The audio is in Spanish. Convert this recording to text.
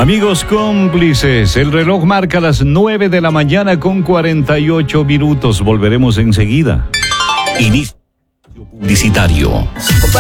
Amigos cómplices, el reloj marca las 9 de la mañana con 48 minutos. Volveremos enseguida. Inicio publicitario.